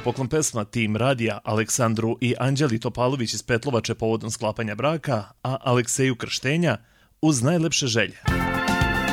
poklon pesma Tim Radija Aleksandru i Anđeli Topalović iz Petlovače povodom sklapanja braka, a Alekseju krštenja uz najlepše želje.